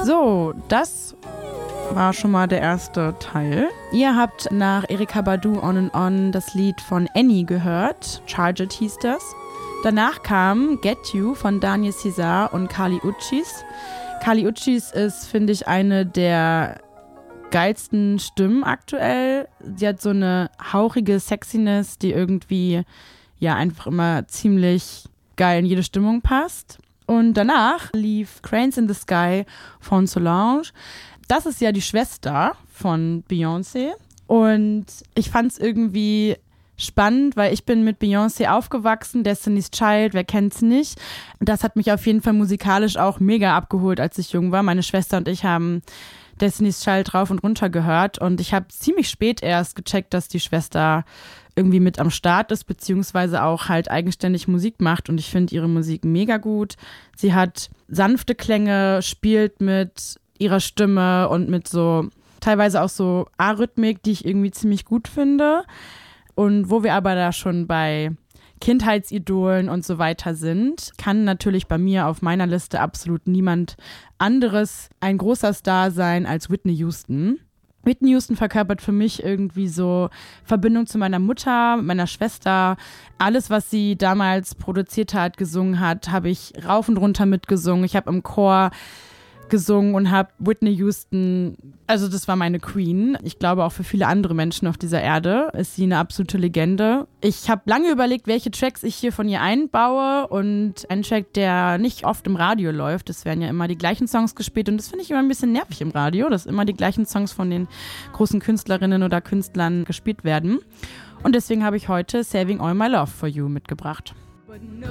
So, das war schon mal der erste Teil. Ihr habt nach Erykah Badu On and On das Lied von Annie gehört. Charge It hieß das. Danach kam Get You von Daniel Caesar und Kali Uchis. Kali Uchis ist, finde ich, eine der geilsten Stimmen aktuell. Sie hat so eine hauchige Sexiness, die irgendwie ja einfach immer ziemlich geil in jede Stimmung passt. Und danach lief Cranes in the Sky von Solange. Das ist ja die Schwester von Beyoncé. Und ich fand es irgendwie spannend, weil ich bin mit Beyoncé aufgewachsen, Destiny's Child, wer kennt's nicht. Das hat mich auf jeden Fall musikalisch auch mega abgeholt, als ich jung war. Meine Schwester und ich haben Destiny's Child rauf und runter gehört und ich habe ziemlich spät erst gecheckt, dass die Schwester irgendwie mit am Start ist, beziehungsweise auch halt eigenständig Musik macht und ich finde ihre Musik mega gut. Sie hat sanfte Klänge, spielt mit ihrer Stimme und mit so teilweise auch so Arrhythmik, die ich irgendwie ziemlich gut finde. Und wo wir aber da schon bei Kindheitsidolen und so weiter sind, kann natürlich bei mir auf meiner Liste absolut niemand anderes ein großer Star sein als Whitney Houston. Whitney Houston verkörpert für mich irgendwie so Verbindung zu meiner Mutter, meiner Schwester. Alles, was sie damals produziert hat, gesungen hat, habe ich rauf und runter mitgesungen. Ich habe im Chor gesungen und habe Whitney Houston, also das war meine Queen. Ich glaube auch für viele andere Menschen auf dieser Erde ist sie eine absolute Legende. Ich habe lange überlegt, welche Tracks ich hier von ihr einbaue und ein Track, der nicht oft im Radio läuft, es werden ja immer die gleichen Songs gespielt und das finde ich immer ein bisschen nervig im Radio, dass immer die gleichen Songs von den großen Künstlerinnen oder Künstlern gespielt werden. Und deswegen habe ich heute Saving All My Love for You mitgebracht.